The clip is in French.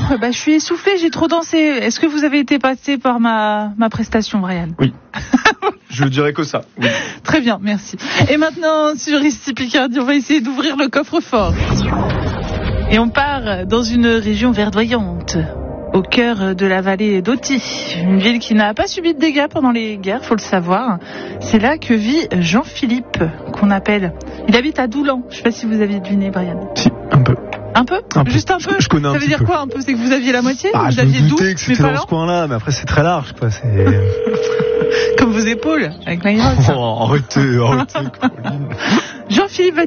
je suis essoufflée, j'ai trop dansé. Est-ce que vous avez été passé par ma prestation, Brian ? Oui. Je dirais que ça. Oui. Très bien, merci. Et maintenant, sur Ici Picardie, on va essayer d'ouvrir le coffre-fort. Et on part dans une région verdoyante, au cœur de la vallée d'Auty, une ville qui n'a pas subi de dégâts pendant les guerres, faut le savoir. C'est là que vit Jean-Philippe, qu'on appelle. Il habite à Doulan. Je ne sais pas si vous aviez deviné, Brian. Si, un peu. Un peu ? Juste un peu. Je connais un petit peu. Ça veut dire quoi un peu ? C'est que vous aviez la moitié ? Vous je aviez me doutais que c'était dans ce coin-là, mais après c'est très large, quoi. C'est comme vos épaules avec Maïros. Arrêtez, Pauline. Jean-Philippe